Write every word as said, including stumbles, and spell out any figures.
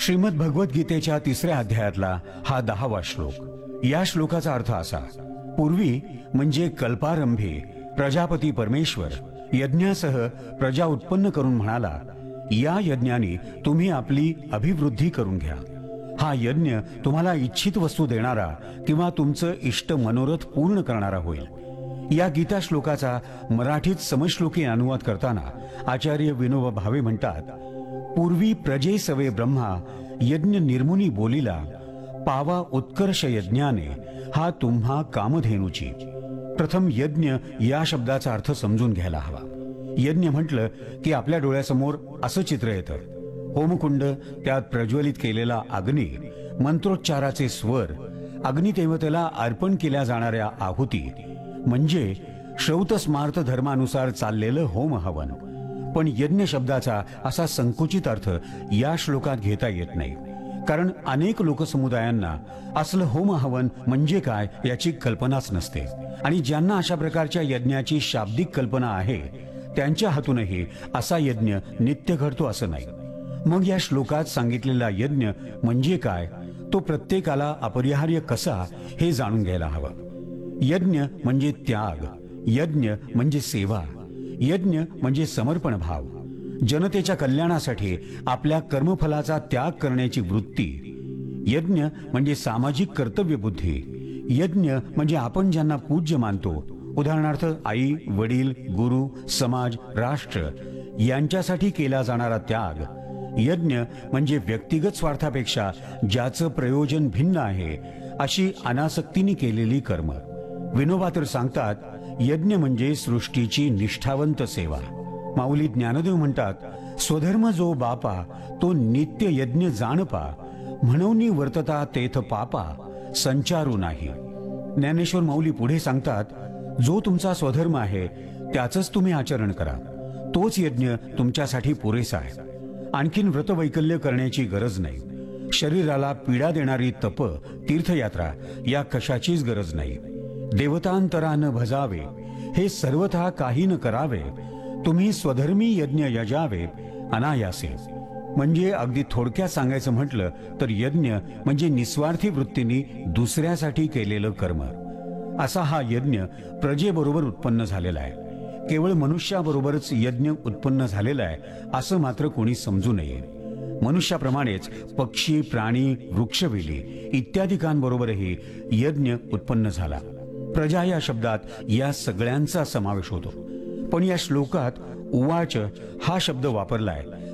श्रीमद भगवद्गीतेच्या तिसऱ्या अध्यायातला हा दहावा श्लोक. या श्लोकाचा अर्थ असा: पूर्वी म्हणजे कल्पारंभी प्रजापती परमेश्वर यज्ञासह प्रजा उत्पन्न करून म्हणाला, या यज्ञाने तुम्ही आपली अभिवृद्धी करून घ्या. हा यज्ञ तुम्हाला इच्छित वस्तू देणारा किंवा तुमचं इष्ट मनोरथ पूर्ण करणारा होईल. या गीता श्लोकाचा मराठीत समश्लोकी अनुवाद करताना आचार्य विनोबा भावे म्हणतात, पूर्वी प्रजे सवे ब्रह्मा यज्ञ निर्मुनी बोलिला, पावा उत्कर्ष यज्ञाने हा तुम्हा कामधेनूची. प्रथम यज्ञ या शब्दाचा अर्थ समजून घ्यायला हवा. यज्ञ म्हटलं की आपल्या डोळ्यासमोर असं चित्र येतं: होमकुंड, त्यात प्रज्वलित केलेला अग्नी, मंत्रोच्चाराचे स्वर, अग्निदेवतेला अर्पण केल्या जाणाऱ्या आहुती, म्हणजे श्रौत स्मार्त धर्मानुसार चाललेलं होम हवन. पण यज्ञ शब्दाचा असा संकुचित अर्थ या श्लोकात घेता येत नाही, कारण अनेक लोकसमुदायांना असलं होम हवन म्हणजे काय याची कल्पनाच नसते. आणि ज्यांना अशा प्रकारच्या यज्ञाची शाब्दिक कल्पना आहे त्यांच्या हातूनही असा यज्ञ नित्य घडतो असं नाही. मग या श्लोकात सांगितलेला यज्ञ म्हणजे काय, तो प्रत्येकाला अपरिहार्य कसा हे जाणून घ्यायला हवं. यज्ञ म्हणजे त्याग, यज्ञ म्हणजे सेवा, यज्ञ म्हणजे समर्पण भाव, जनतेच्या कल्याणासाठी आपल्या कर्मफलाचा त्याग करण्याची वृत्ती. यज्ञ म्हणजे सामाजिक कर्तव्य बुद्धी. यज्ञ म्हणजे आपण ज्यांना पूज्य मानतो, उदाहरणार्थ आई, वडील, गुरु, समाज, राष्ट्र यांच्यासाठी केला जाणारा त्याग. यज्ञ म्हणजे व्यक्तिगत स्वार्थापेक्षा ज्याचं प्रयोजन भिन्न आहे अशी अनासक्तीने केलेली कर्म. विनोबा तर सांगतात, यज्ञ म्हणजे सृष्टीची निष्ठावंत सेवा. माऊली ज्ञानदेव म्हणतात, स्वधर्म जो बापा तो नित्य यज्ञ जाणपा, म्हणून वर्तता तेथ पापा संचारू नाही. ज्ञानेश्वर माऊली पुढे सांगतात, जो तुमचा स्वधर्म आहे त्याचंच तुम्ही आचरण करा, तोच यज्ञ तुमच्यासाठी पुरेसा आहे. आणखीन व्रतवैकल्य करण्याची गरज नाही. शरीराला पीडा देणारी तप, तीर्थयात्रा या कशाचीच गरज नाही. देवतांतरान भजावे हे सर्वथा काही न करावे, तुम्ही स्वधर्मी यज्ञ यजावे अनायासे. म्हणजे अगदी थोडक्यात सांगायचं म्हटलं तर यज्ञ म्हणजे निस्वार्थी वृत्तीने दुसऱ्यासाठी केलेलं कर्म. असा हा यज्ञ प्रजेबरोबर उत्पन्न झालेला आहे. केवळ मनुष्याबरोबरच यज्ञ उत्पन्न झालेला आहे असं मात्र कोणी समजू नये. मनुष्याप्रमाणेच पक्षी, प्राणी, वृक्षवेली इत्यादिकांबरोबरही यज्ञ उत्पन्न झाला. प्रजा या शब्दात या सगळ्यांचा समावेश होतो. पण या श्लोकात उवाच हा शब्द वापरलाय